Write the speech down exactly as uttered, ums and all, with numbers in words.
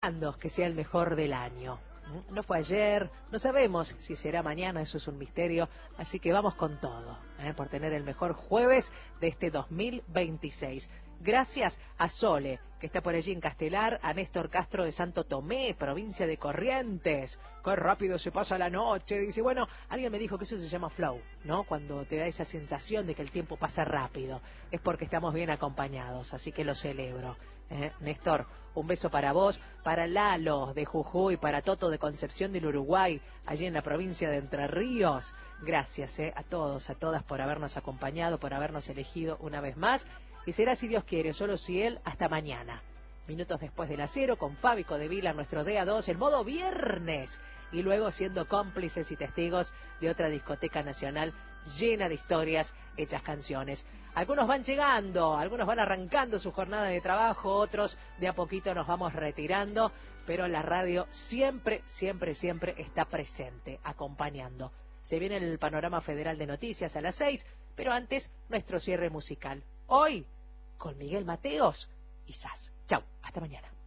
que sea el mejor del año. No fue ayer, no sabemos si será mañana, eso es un misterio, así que vamos con todo, ¿eh? por tener el mejor jueves de este dos mil veintiséis. Gracias a Sole, que está por allí en Castelar, a Néstor Castro de Santo Tomé, provincia de Corrientes. Qué rápido se pasa la noche. Dice, bueno, alguien me dijo que eso se llama flow, ¿no? Cuando te da esa sensación de que el tiempo pasa rápido. Es porque estamos bien acompañados, así que lo celebro. ¿eh? Néstor, un beso para vos, para Lalo de Jujuy, para Toto de Concepción del Uruguay, allí en la provincia de Entre Ríos. Gracias ¿eh? a todos, a todas por habernos acompañado, por habernos elegido una vez más. Y será, si Dios quiere, solo si Él, hasta mañana. Minutos después del acero, con Fábico de Vila, nuestro D A dos, en modo viernes. Y luego siendo cómplices y testigos de otra discoteca nacional llena de historias, hechas canciones. Algunos van llegando, algunos van arrancando su jornada de trabajo, otros de a poquito nos vamos retirando, pero la radio siempre, siempre, siempre está presente, acompañando. Se viene el panorama federal de noticias a las seis, pero antes nuestro cierre musical. Hoy, con Miguel Mateos y Sass. Chau, hasta mañana.